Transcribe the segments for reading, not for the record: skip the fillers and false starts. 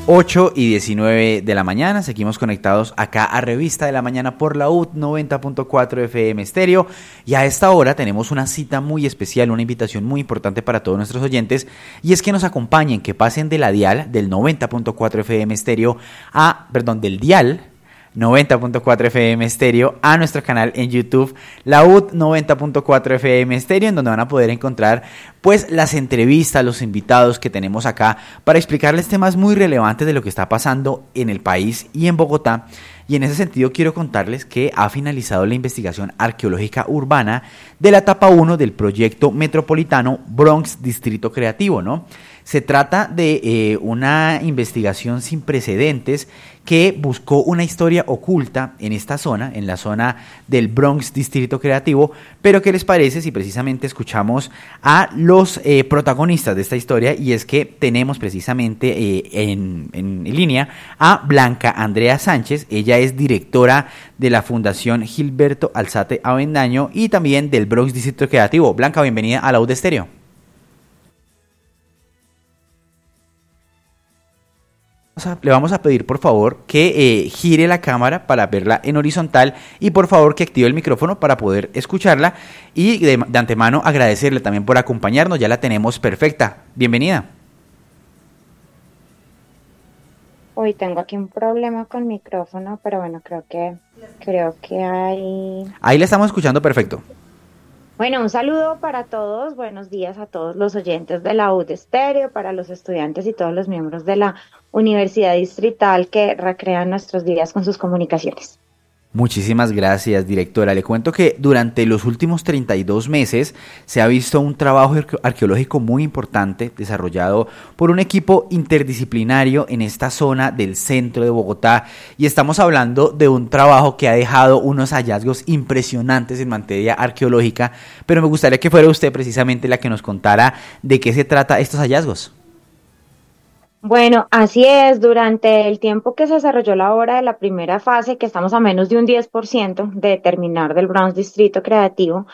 8:19 de la mañana, seguimos conectados acá a Revista de la Mañana por la UT 90.4 FM Estéreo, y a esta hora tenemos una cita muy especial, una invitación muy importante para todos nuestros oyentes, y es que nos acompañen, que pasen de la dial del 90.4 FM Estéreo del dial 90.4 FM Estéreo a nuestro canal en YouTube, la UT 90.4 FM Estéreo, en donde van a poder encontrar pues las entrevistas, los invitados que tenemos acá para explicarles temas muy relevantes de lo que está pasando en el país y en Bogotá. Y en ese sentido quiero contarles que ha finalizado la investigación arqueológica urbana de la etapa 1 del proyecto metropolitano Bronx Distrito Creativo, ¿no? Se trata de una investigación sin precedentes que buscó una historia oculta en esta zona, en la zona del Bronx Distrito Creativo. Pero ¿qué les parece si precisamente escuchamos a los protagonistas de esta historia? Y es que tenemos precisamente en línea a Blanca Andrea Sánchez. Ella es directora de la Fundación Gilberto Alzate Avendaño y también del Bronx Distrito Creativo. Blanca, bienvenida a la UD Estéreo. Le vamos a pedir por favor que gire la cámara para verla en horizontal y por favor que active el micrófono para poder escucharla, y de antemano agradecerle también por acompañarnos. Ya la tenemos perfecta. Bienvenida. Hoy tengo aquí un problema con el micrófono, pero bueno, creo que hay... Ahí la estamos escuchando perfecto. Bueno, un saludo para todos, buenos días a todos los oyentes de la UD Estéreo, para los estudiantes y todos los miembros de la Universidad Distrital que recrean nuestros días con sus comunicaciones. Muchísimas gracias, directora. Le cuento que durante los últimos 32 meses se ha visto un trabajo arqueológico muy importante desarrollado por un equipo interdisciplinario en esta zona del centro de Bogotá, y estamos hablando de un trabajo que ha dejado unos hallazgos impresionantes en materia arqueológica, pero me gustaría que fuera usted precisamente la que nos contara de qué se trata estos hallazgos. Bueno, así es. Durante el tiempo que se desarrolló la obra de la primera fase, que estamos a menos de un 10% de terminar del Bronx Distrito Creativo,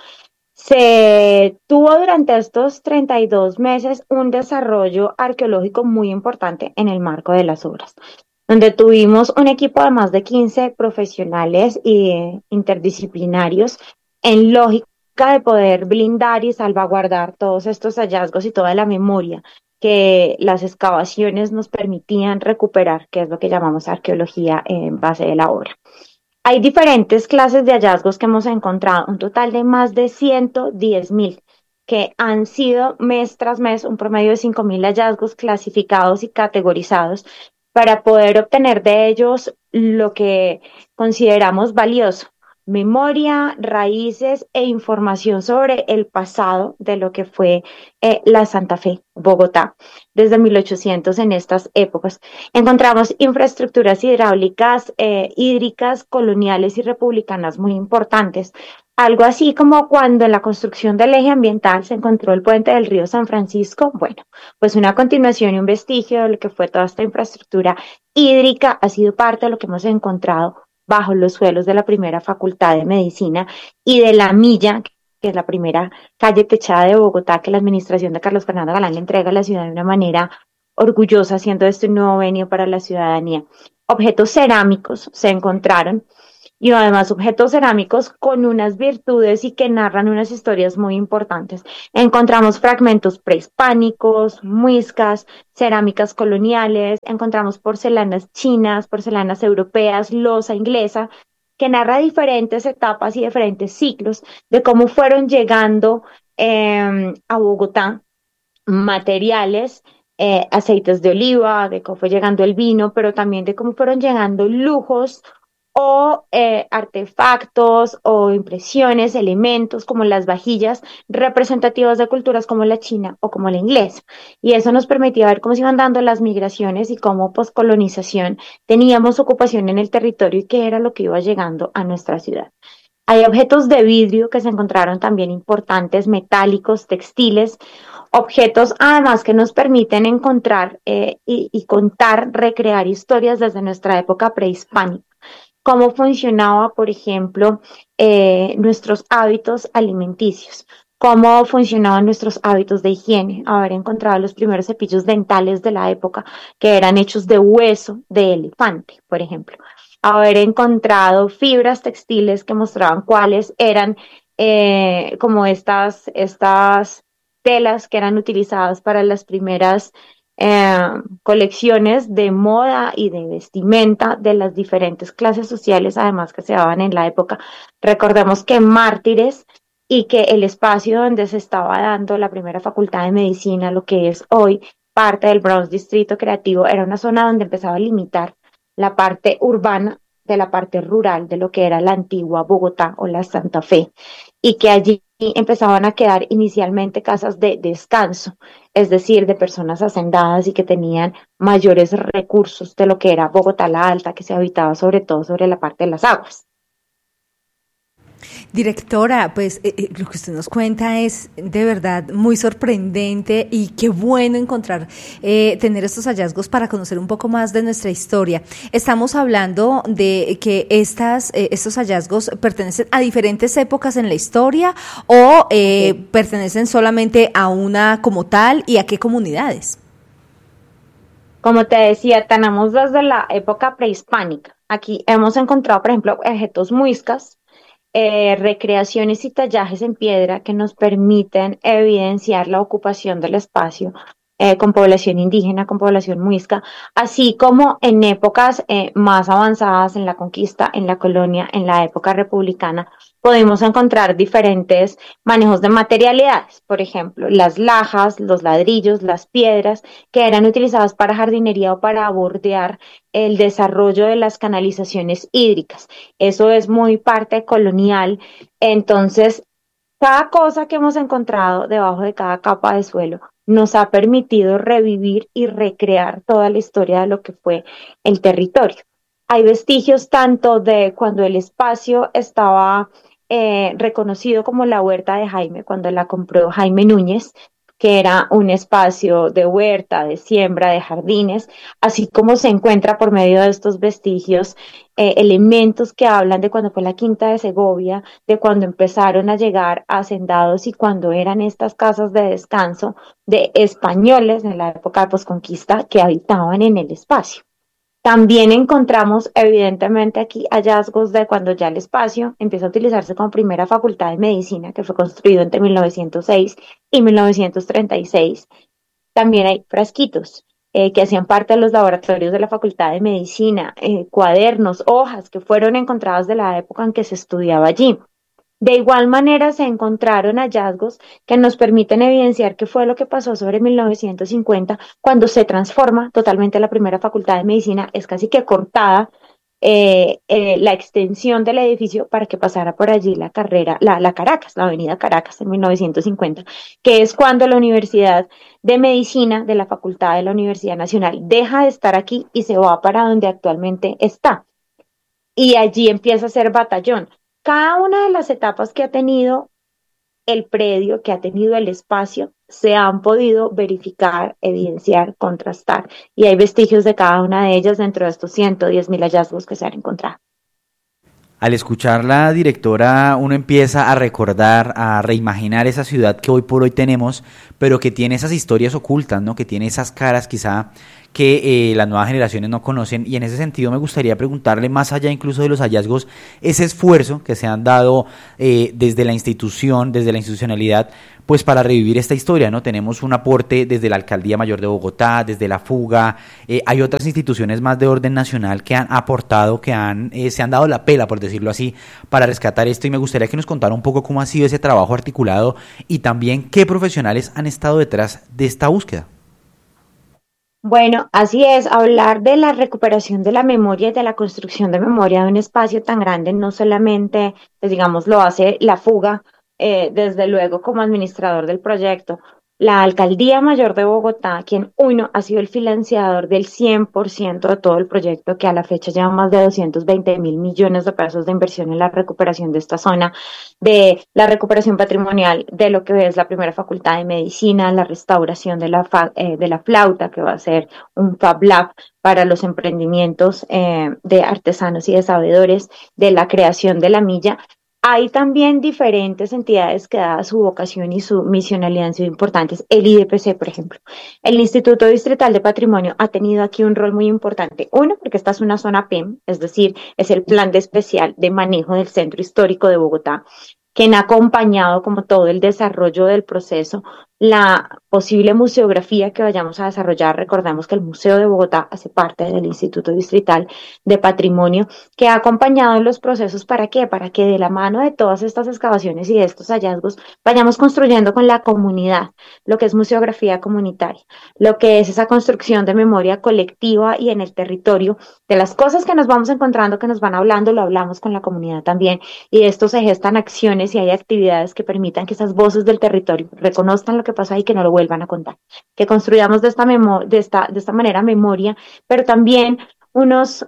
se tuvo durante estos 32 meses un desarrollo arqueológico muy importante en el marco de las obras, donde tuvimos un equipo de más de 15 profesionales interdisciplinarios en lógica de poder blindar y salvaguardar todos estos hallazgos y toda la memoria que las excavaciones nos permitían recuperar, que es lo que llamamos arqueología en base de la obra. Hay diferentes clases de hallazgos que hemos encontrado, un total de más de 110.000, que han sido mes tras mes un promedio de 5.000 hallazgos clasificados y categorizados para poder obtener de ellos lo que consideramos valioso: memoria, raíces e información sobre el pasado de lo que fue la Santa Fe, Bogotá, desde 1800 en estas épocas. Encontramos infraestructuras hidráulicas, hídricas, coloniales y republicanas muy importantes. Algo así como cuando en la construcción del eje ambiental se encontró el puente del río San Francisco. Bueno, pues una continuación y un vestigio de lo que fue toda esta infraestructura hídrica ha sido parte de lo que hemos encontrado bajo los suelos de la primera Facultad de Medicina y de la Milla, que es la primera calle techada de Bogotá, que la administración de Carlos Fernando Galán le entrega a la ciudad de una manera orgullosa, haciendo esto un nuevo venio para la ciudadanía. Objetos cerámicos se encontraron, y además objetos cerámicos con unas virtudes y que narran unas historias muy importantes. Encontramos fragmentos prehispánicos, muiscas, cerámicas coloniales, encontramos porcelanas chinas, porcelanas europeas, loza inglesa, que narra diferentes etapas y diferentes ciclos de cómo fueron llegando a Bogotá materiales, aceites de oliva, de cómo fue llegando el vino, pero también de cómo fueron llegando lujos o artefactos o impresiones, elementos como las vajillas representativas de culturas como la china o como la inglesa. Y eso nos permitía ver cómo se iban dando las migraciones y cómo poscolonización teníamos ocupación en el territorio y qué era lo que iba llegando a nuestra ciudad. Hay objetos de vidrio que se encontraron también importantes, metálicos, textiles, objetos además que nos permiten encontrar y contar, recrear historias desde nuestra época prehispánica. Cómo funcionaba, por ejemplo, nuestros hábitos alimenticios, cómo funcionaban nuestros hábitos de higiene, haber encontrado los primeros cepillos dentales de la época que eran hechos de hueso de elefante, por ejemplo, haber encontrado fibras textiles que mostraban cuáles eran como estas telas que eran utilizadas para las primeras colecciones de moda y de vestimenta de las diferentes clases sociales, además que se daban en la época. Recordemos que mártires y que el espacio donde se estaba dando la primera facultad de medicina, lo que es hoy parte del Bronx Distrito Creativo, era una zona donde empezaba a limitar la parte urbana de la parte rural de lo que era la antigua Bogotá o la Santa Fe, y que allí empezaban a quedar inicialmente casas de descanso, es decir, de personas hacendadas y que tenían mayores recursos de lo que era Bogotá la Alta, que se habitaba sobre todo sobre la parte de las aguas. Directora, pues lo que usted nos cuenta es de verdad muy sorprendente y qué bueno encontrar, tener estos hallazgos para conocer un poco más de nuestra historia. Estamos hablando de que estos hallazgos pertenecen a diferentes épocas en la historia o pertenecen solamente a una como tal, y a qué comunidades. Como te decía, tenemos desde la época prehispánica. Aquí hemos encontrado, por ejemplo, objetos muiscas, recreaciones y tallajes en piedra que nos permiten evidenciar la ocupación del espacio con población indígena, con población muisca, así como en épocas más avanzadas en la conquista, en la colonia, en la época republicana, podemos encontrar diferentes manejos de materialidades, por ejemplo, las lajas, los ladrillos, las piedras, que eran utilizadas para jardinería o para bordear el desarrollo de las canalizaciones hídricas. Eso es muy parte colonial. Entonces, cada cosa que hemos encontrado debajo de cada capa de suelo nos ha permitido revivir y recrear toda la historia de lo que fue el territorio. Hay vestigios tanto de cuando el espacio estaba reconocido como la huerta de Jaime, cuando la compró Jaime Núñez, que era un espacio de huerta, de siembra, de jardines, así como se encuentra por medio de estos vestigios elementos que hablan de cuando fue la Quinta de Segovia, de cuando empezaron a llegar hacendados y cuando eran estas casas de descanso de españoles en la época de posconquista que habitaban en el espacio. También encontramos evidentemente aquí hallazgos de cuando ya el espacio empieza a utilizarse como primera facultad de medicina, que fue construido entre 1906 y 1936. También hay frasquitos que hacían parte de los laboratorios de la Facultad de Medicina, cuadernos, hojas que fueron encontradas de la época en que se estudiaba allí. De igual manera, se encontraron hallazgos que nos permiten evidenciar qué fue lo que pasó sobre 1950, cuando se transforma totalmente la primera facultad de medicina, es casi que cortada la extensión del edificio para que pasara por allí la carrera, la Caracas, la avenida Caracas en 1950, que es cuando la Universidad de Medicina de la Facultad de la Universidad Nacional deja de estar aquí y se va para donde actualmente está. Y allí empieza a ser batallón. Cada una de las etapas que ha tenido el predio, que ha tenido el espacio, se han podido verificar, evidenciar, contrastar. Y hay vestigios de cada una de ellas dentro de estos 110.000 hallazgos que se han encontrado. Al escuchar la directora, uno empieza a recordar, a reimaginar esa ciudad que hoy por hoy tenemos, pero que tiene esas historias ocultas, ¿no? Que tiene esas caras quizá que las nuevas generaciones no conocen, y en ese sentido me gustaría preguntarle, más allá incluso de los hallazgos, ese esfuerzo que se han dado desde la institución, desde la institucionalidad, pues para revivir esta historia, ¿no? Tenemos un aporte desde la Alcaldía Mayor de Bogotá, desde la Fuga, hay otras instituciones más de orden nacional que han aportado, que se han dado la pela, por decirlo así, para rescatar esto, y me gustaría que nos contara un poco cómo ha sido ese trabajo articulado y también qué profesionales han estado detrás de esta búsqueda. Bueno, así es, hablar de la recuperación de la memoria y de la construcción de memoria de un espacio tan grande, no solamente, pues digamos, lo hace la Fuga, desde luego como administrador del proyecto, la Alcaldía Mayor de Bogotá, quien uno ha sido el financiador del 100% de todo el proyecto, que a la fecha lleva más de 220.000 millones de pesos de inversión en la recuperación de esta zona, de la recuperación patrimonial de lo que es la primera facultad de medicina, la restauración de la flauta, que va a ser un Fab Lab para los emprendimientos de artesanos y de sabedores, de la creación de la milla. Hay también diferentes entidades que, dada su vocación y su misionalidad, han sido importantes. El IDPC, por ejemplo. El Instituto Distrital de Patrimonio ha tenido aquí un rol muy importante. Uno, porque esta es una zona PEM, es decir, es el Plan de Especial de Manejo del Centro Histórico de Bogotá, quien ha acompañado como todo el desarrollo del proceso, la posible museografía que vayamos a desarrollar. Recordemos que el Museo de Bogotá hace parte del Instituto Distrital de Patrimonio, que ha acompañado en los procesos. ¿Para qué? Para que de la mano de todas estas excavaciones y de estos hallazgos vayamos construyendo con la comunidad lo que es museografía comunitaria, lo que es esa construcción de memoria colectiva y en el territorio, de las cosas que nos vamos encontrando, que nos van hablando, lo hablamos con la comunidad también, y de esto se gestan acciones y hay actividades que permitan que esas voces del territorio reconozcan lo que pasó ahí y que no lo vuelvan a contar, que construyamos de esta manera memoria, pero también unos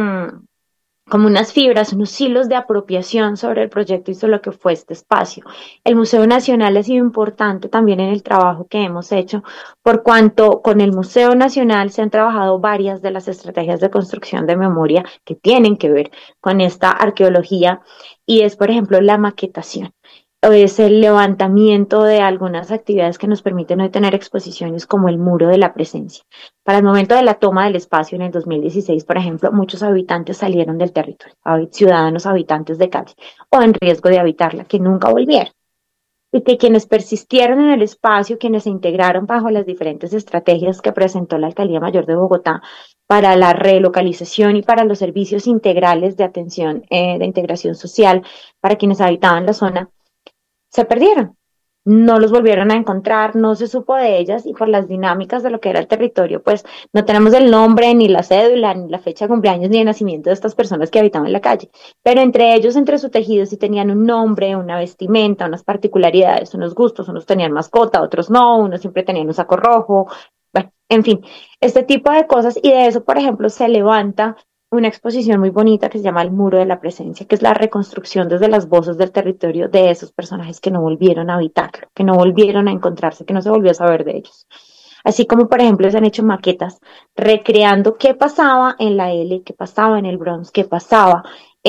como unas fibras, unos hilos de apropiación sobre el proyecto y sobre lo que fue este espacio. El Museo Nacional ha sido importante también en el trabajo que hemos hecho, por cuanto con el Museo Nacional se han trabajado varias de las estrategias de construcción de memoria que tienen que ver con esta arqueología, y es, por ejemplo, la maquetación. Es el levantamiento de algunas actividades que nos permiten hoy tener exposiciones como el Muro de la Presencia. Para el momento de la toma del espacio en el 2016, por ejemplo, muchos habitantes salieron del territorio, ciudadanos habitantes de Cali, o en riesgo de habitarla, que nunca volvieron. Y que quienes persistieron en el espacio, quienes se integraron bajo las diferentes estrategias que presentó la Alcaldía Mayor de Bogotá para la relocalización y para los servicios integrales de atención, de integración social para quienes habitaban la zona, se perdieron. No los volvieron a encontrar, no se supo de ellas, y por las dinámicas de lo que era el territorio, pues no tenemos el nombre, ni la cédula, ni la fecha de cumpleaños, ni de nacimiento de estas personas que habitaban en la calle. Pero entre ellos, entre su tejido, sí tenían un nombre, una vestimenta, unas particularidades, unos gustos. Unos tenían mascota, otros no, unos siempre tenían un saco rojo. Bueno, en fin, este tipo de cosas. Y de eso, por ejemplo, se levanta una exposición muy bonita que se llama El Muro de la Presencia, que es la reconstrucción desde las voces del territorio de esos personajes que no volvieron a habitarlo, que no volvieron a encontrarse, que no se volvió a saber de ellos. Así como, por ejemplo, se han hecho maquetas recreando qué pasaba en la L, qué pasaba en el Bronx, qué pasaba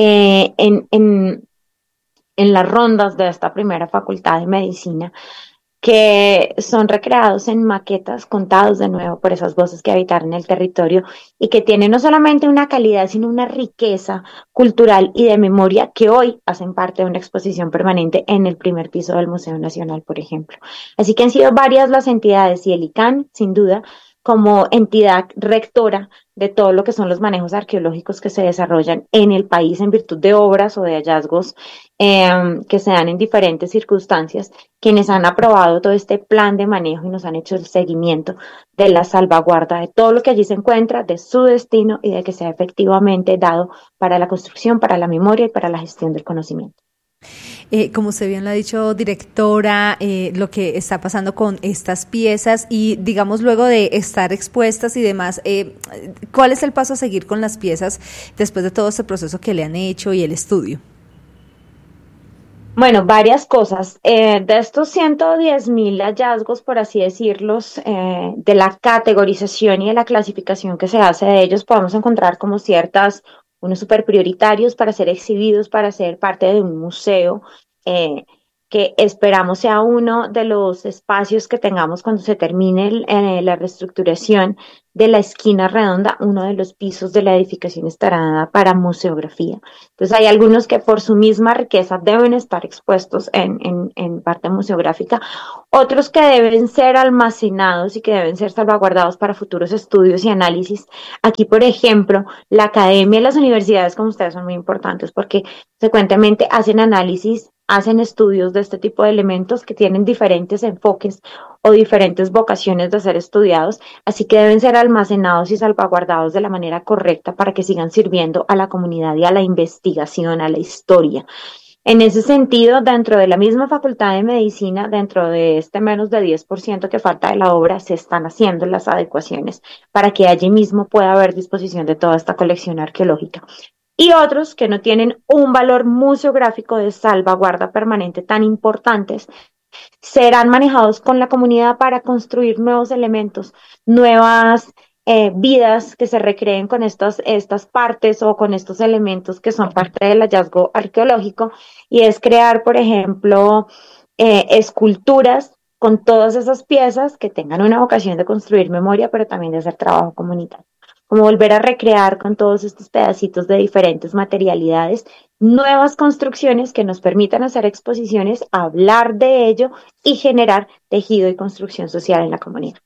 en las rondas de esta primera facultad de medicina, que son recreados en maquetas, contados de nuevo por esas voces que habitaron el territorio, y que tienen no solamente una calidad, sino una riqueza cultural y de memoria, que hoy hacen parte de una exposición permanente en el primer piso del Museo Nacional, por ejemplo. Así que han sido varias las entidades, y el ICANN, sin duda, como entidad rectora de todo lo que son los manejos arqueológicos que se desarrollan en el país en virtud de obras o de hallazgos que se dan en diferentes circunstancias, quienes han aprobado todo este plan de manejo y nos han hecho el seguimiento de la salvaguarda de todo lo que allí se encuentra, de su destino y de que sea efectivamente dado para la construcción, para la memoria y para la gestión del conocimiento. Como usted bien lo ha dicho, directora, lo que está pasando con estas piezas y, digamos, luego de estar expuestas y demás, ¿cuál es el paso a seguir con las piezas después de todo este proceso que le han hecho y el estudio? Bueno, varias cosas. De estos 110.000 hallazgos, por así decirlos, de la categorización y de la clasificación que se hace de ellos, podemos encontrar como unos súper prioritarios para ser exhibidos, para ser parte de un museo, que esperamos sea uno de los espacios que tengamos cuando se termine la reestructuración de la esquina redonda. Uno de los pisos de la edificación estará dada para museografía. Entonces hay algunos que por su misma riqueza deben estar expuestos en parte museográfica, otros que deben ser almacenados y que deben ser salvaguardados para futuros estudios y análisis. Aquí, por ejemplo, la academia y las universidades como ustedes son muy importantes porque frecuentemente hacen análisis, hacen estudios de este tipo de elementos que tienen diferentes enfoques o diferentes vocaciones de ser estudiados, así que deben ser almacenados y salvaguardados de la manera correcta para que sigan sirviendo a la comunidad y a la investigación, a la historia. En ese sentido, dentro de la misma Facultad de Medicina, dentro de este menos de 10% que falta de la obra, se están haciendo las adecuaciones para que allí mismo pueda haber disposición de toda esta colección arqueológica. Y otros que no tienen un valor museográfico de salvaguarda permanente tan importantes, serán manejados con la comunidad para construir nuevos elementos, nuevas vidas que se recreen con estas partes o con estos elementos que son parte del hallazgo arqueológico, y es crear, por ejemplo, esculturas con todas esas piezas que tengan una vocación de construir memoria, pero también de hacer trabajo comunitario. Como volver a recrear con todos estos pedacitos de diferentes materialidades, nuevas construcciones que nos permitan hacer exposiciones, hablar de ello y generar tejido y construcción social en la comunidad.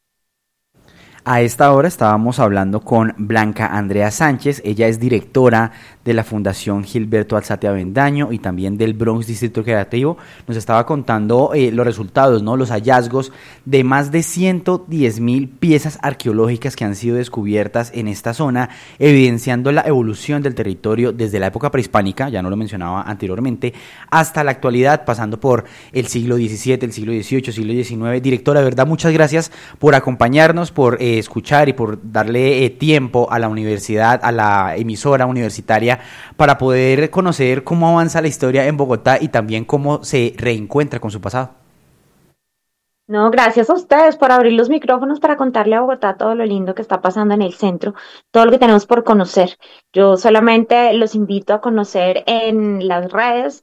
A esta hora estábamos hablando con Blanca Andrea Sánchez. Ella es directora de la Fundación Gilberto Alzate Avendaño y también del Bronx Distrito Creativo. Nos estaba contando los resultados, ¿no? Los hallazgos de más de 110.000 piezas arqueológicas que han sido descubiertas en esta zona, evidenciando la evolución del territorio desde la época prehispánica, ya no lo mencionaba anteriormente, hasta la actualidad, pasando por el siglo XVII, el siglo XVIII, siglo XIX. Directora, de verdad, muchas gracias por acompañarnos, por escuchar y por darle tiempo a la universidad, a la emisora universitaria, para poder conocer cómo avanza la historia en Bogotá y también cómo se reencuentra con su pasado. No, gracias a ustedes por abrir los micrófonos para contarle a Bogotá todo lo lindo que está pasando en el centro, todo lo que tenemos por conocer. Yo solamente los invito a conocer en las redes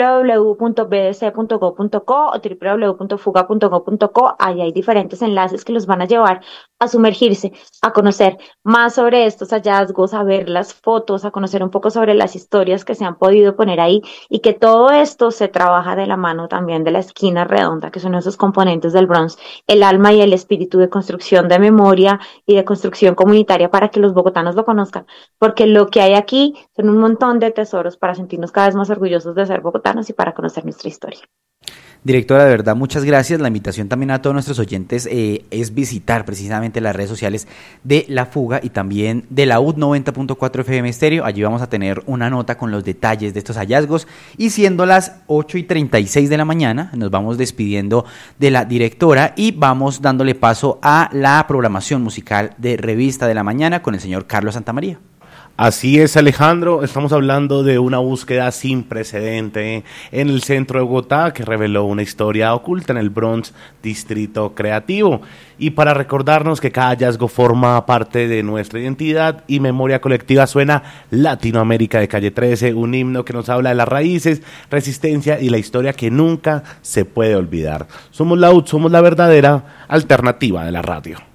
www.bdc.go.co o www.fuga.go.co. Ahí hay diferentes enlaces que los van a llevar a sumergirse, a conocer más sobre estos hallazgos, a ver las fotos, a conocer un poco sobre las historias que se han podido poner ahí, y que todo esto se trabaja de la mano también de la esquina redonda, que son esos componentes del Bronx, el alma y el espíritu de construcción de memoria y de construcción comunitaria, para que los bogotanos lo conozcan, porque lo que hay aquí son un montón de tesoros para sentirnos cada vez más orgullosos de ser bogotanos y para conocer nuestra historia. Directora, de verdad, muchas gracias. La invitación también a todos nuestros oyentes es visitar precisamente las redes sociales de La Fuga y también de la UD 90.4 FM Estéreo. Allí vamos a tener una nota con los detalles de estos hallazgos. Y siendo las 8:36 de la mañana, nos vamos despidiendo de la directora y vamos dándole paso a la programación musical de Revista de la Mañana con el señor Carlos Santamaría. Así es, Alejandro, estamos hablando de una búsqueda sin precedente en el centro de Bogotá que reveló una historia oculta en el Bronx Distrito Creativo. Y para recordarnos que cada hallazgo forma parte de nuestra identidad y memoria colectiva, suena Latinoamérica de Calle 13, un himno que nos habla de las raíces, resistencia y la historia que nunca se puede olvidar. Somos la UD, somos la verdadera alternativa de la radio.